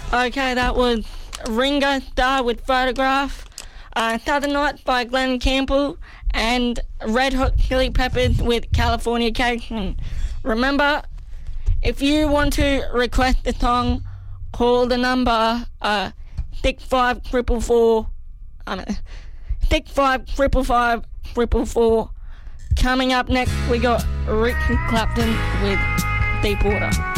Okay, that was Ringo Starr with Photograph. Southern Night by Glenn Campbell, and Red Hot Chili Peppers with Californication. Remember, if you want to request a song, call the number 65455. Coming up next, we got Rick Clapton with Deep Water.